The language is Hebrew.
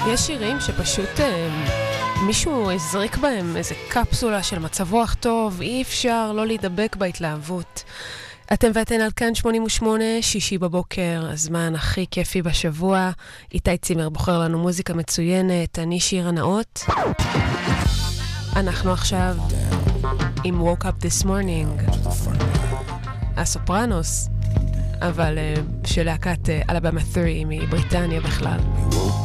יש שירים שפשוט מישהו הזריק בהם איזה קפסולה של מצב רוח טוב, אי אפשר לא להידבק בהתלהבות. אתם ואתן על כאן 88, שישי בבוקר, הזמן הכי כיפי בשבוע. איתי צימר בוחר לנו מוזיקה מצוינת, אני שירה נאות. אנחנו עכשיו עם Woke Up This Morning, הסופרנוס, אבל של להקת אלבמה 3 מבריטניה בכלל.